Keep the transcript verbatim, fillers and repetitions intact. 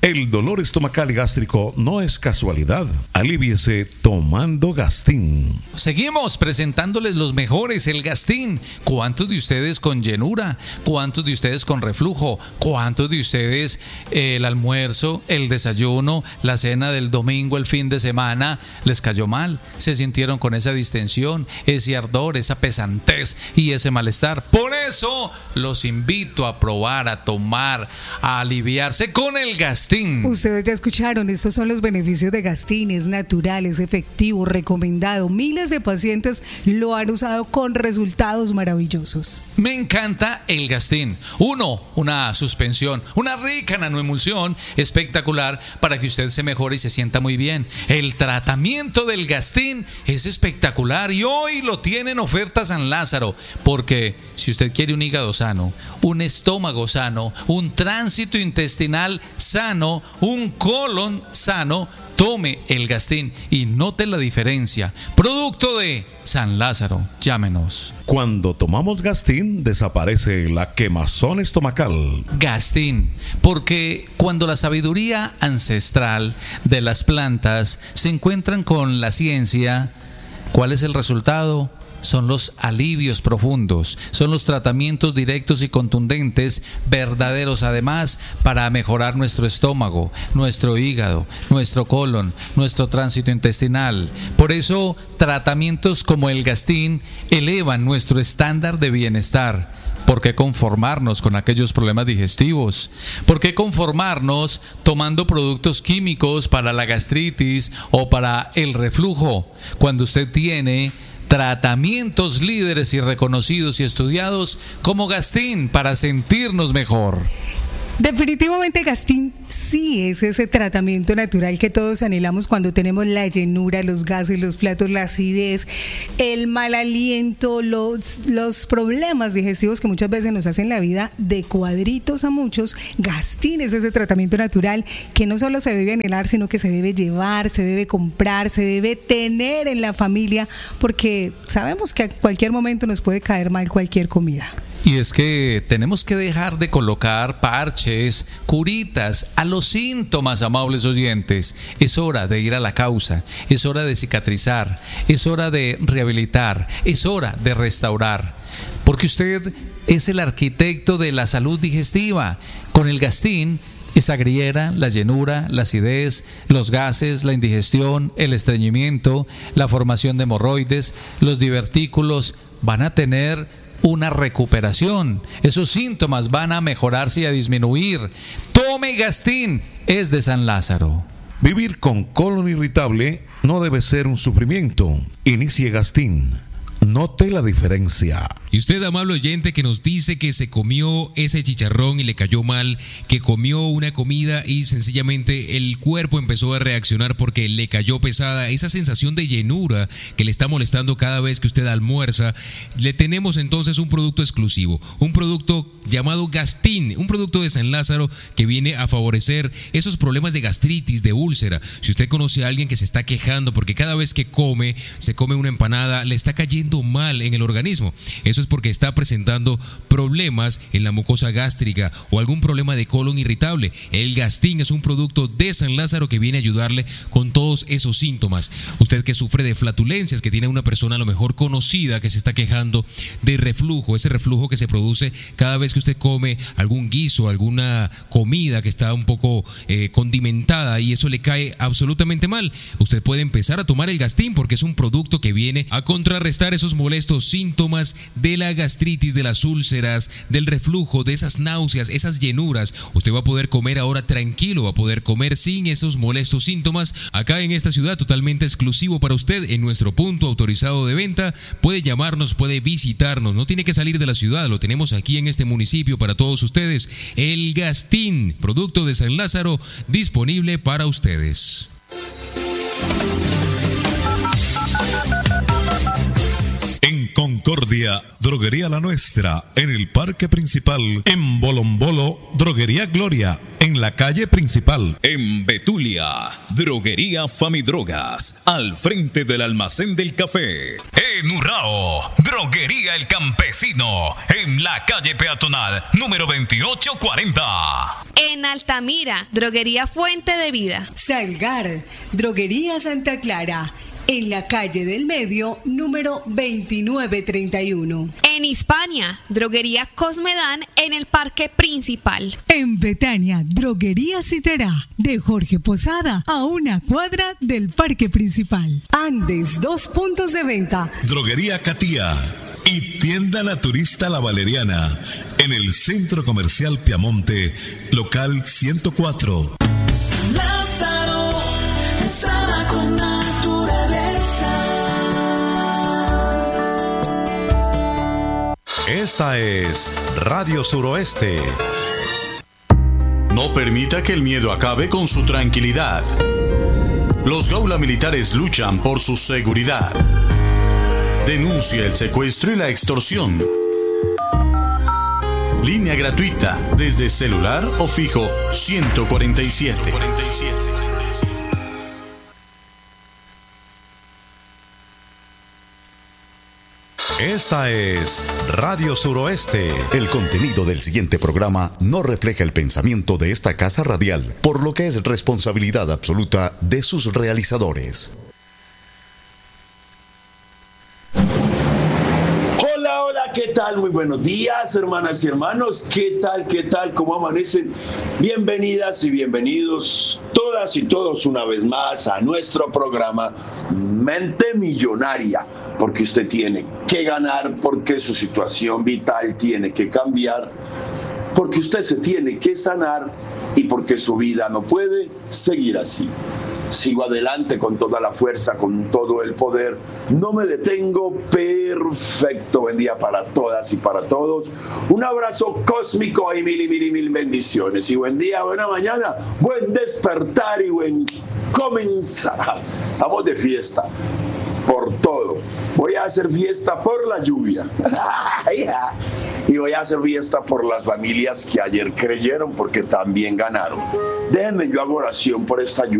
El dolor estomacal y gástrico no es casualidad. Alíviese tomando Gastin. Seguimos presentándoles los mejores, el Gastin. ¿Cuántos de ustedes con llenura? ¿Cuántos de ustedes con reflujo? ¿Cuántos de ustedes eh, el almuerzo, el desayuno, la cena del domingo, el fin de semana les cayó mal? ¿Se sintieron con esa distensión, ese ardor, esa pesantez y ese malestar? Por eso los invito a probar, a tomar, a aliviarse con el Gastin. Ustedes ya escucharon, estos son los beneficios de Gastin. Es natural, es efectivo, recomendado. Miles de pacientes lo han usado con resultados maravillosos. Me encanta el Gastin. Uno, una suspensión, una rica nanoemulsión espectacular para que usted se mejore y se sienta muy bien. El tratamiento del Gastin es espectacular y hoy lo tiene en oferta San Lázaro, porque si usted quiere un hígado sano, un estómago sano, un tránsito intestinal sano, un colon sano, tome el Gastin y note la diferencia. Producto de San Lázaro. Llámenos. Cuando tomamos Gastin, desaparece la quemazón estomacal. Gastin, porque cuando la sabiduría ancestral de las plantas se encuentran con la ciencia, ¿cuál es el resultado? Son los alivios profundos, son los tratamientos directos y contundentes, verdaderos además, para mejorar nuestro estómago, nuestro hígado, nuestro colon, nuestro tránsito intestinal. Por eso, tratamientos como el Gastin elevan nuestro estándar de bienestar. ¿Por qué conformarnos con aquellos problemas digestivos? ¿Por qué conformarnos tomando productos químicos para la gastritis o para el reflujo, cuando usted tiene tratamientos líderes y reconocidos y estudiados como Gastin para sentirnos mejor? Definitivamente Gastin sí es ese tratamiento natural que todos anhelamos cuando tenemos la llenura, los gases, los flatos, la acidez, el mal aliento, los, los problemas digestivos que muchas veces nos hacen la vida de cuadritos a muchos. Gastin es ese tratamiento natural que no solo se debe anhelar, sino que se debe llevar, se debe comprar, se debe tener en la familia, porque sabemos que a cualquier momento nos puede caer mal cualquier comida. Y es que tenemos que dejar de colocar parches, curitas a los síntomas, amables oyentes. Es hora de ir a la causa, es hora de cicatrizar, es hora de rehabilitar, es hora de restaurar. Porque usted es el arquitecto de la salud digestiva. Con el Gastin, esa griera, la llenura, la acidez, los gases, la indigestión, el estreñimiento, la formación de hemorroides, los divertículos van a tener una recuperación. Esos síntomas van a mejorarse y a disminuir. Tome Gastin, es de San Lázaro. Vivir con colon irritable no debe ser un sufrimiento. Inicie Gastin. Note la diferencia. Y usted, amable oyente, que nos dice que se comió ese chicharrón y le cayó mal, que comió una comida y sencillamente el cuerpo empezó a reaccionar porque le cayó pesada, esa sensación de llenura que le está molestando cada vez que usted almuerza, le tenemos entonces un producto exclusivo, un producto llamado Gastin, un producto de San Lázaro que viene a favorecer esos problemas de gastritis, de úlcera. Si usted conoce a alguien que se está quejando porque cada vez que come, se come una empanada, le está cayendo mal en el organismo, eso es porque está presentando problemas en la mucosa gástrica o algún problema de colon irritable. El Gastin es un producto de San Lázaro que viene a ayudarle con todos esos síntomas. Usted que sufre de flatulencias, que tiene una persona a lo mejor conocida que se está quejando de reflujo, ese reflujo que se produce cada vez que usted come algún guiso, alguna comida que está un poco eh, condimentada y eso le cae absolutamente mal. Usted puede empezar a tomar el Gastin porque es un producto que viene a contrarrestar esos molestos síntomas de la gastritis, de las úlceras, del reflujo, de esas náuseas, esas llenuras. Usted va a poder comer ahora tranquilo, va a poder comer sin esos molestos síntomas. Acá en esta ciudad, totalmente exclusivo para usted, en nuestro punto autorizado de venta. Puede llamarnos, puede visitarnos, no tiene que salir de la ciudad, lo tenemos aquí en este municipio para todos ustedes. El Gastin, producto de San Lázaro, disponible para ustedes. En Concordia, Droguería La Nuestra, en el Parque Principal. En Bolombolo, Droguería Gloria, en la calle principal. En Betulia, Droguería Famidrogas, al frente del almacén del café. En Urrao, Droguería El Campesino, en la calle peatonal número veintiocho cuarenta. En Altamira, Droguería Fuente de Vida. Salgar, Droguería Santa Clara, en la calle del Medio, número veintinueve treinta y uno. En Hispania, Droguería Cosmedán, en el Parque Principal. En Betania, Droguería Citerá, de Jorge Posada, a una cuadra del Parque Principal. Andes, dos puntos de venta. Droguería Catía y Tienda Naturista La Valeriana, en el Centro Comercial Piamonte, local ciento cuatro. Lázaro, sana con naturaleza. Esta es Radio Suroeste. No permita que el miedo acabe con su tranquilidad. Los Gaula Militares luchan por su seguridad. Denuncia el secuestro y la extorsión. Línea gratuita desde celular o fijo ciento cuarenta y siete. Esta es Radio Suroeste. El contenido del siguiente programa no refleja el pensamiento de esta casa radial, por lo que es responsabilidad absoluta de sus realizadores. Hola, hola, ¿qué tal? Muy buenos días, hermanas y hermanos. ¿Qué tal, qué tal? ¿Cómo amanecen? Bienvenidas y bienvenidos todas y todos una vez más a nuestro programa Mente Millonaria. Porque usted tiene que ganar, porque su situación vital tiene que cambiar, porque usted se tiene que sanar y porque su vida no puede seguir así. Sigo adelante con toda la fuerza, con todo el poder. No me detengo. Perfecto. Buen día para todas y para todos. Un abrazo cósmico y mil y mil y mil bendiciones. Y buen día, buena mañana, buen despertar y buen comenzar. Estamos de fiesta por todo. Voy a hacer fiesta por la lluvia. Y voy a hacer fiesta por las familias que ayer creyeron, porque también ganaron. Déjenme, yo hago oración por esta lluvia.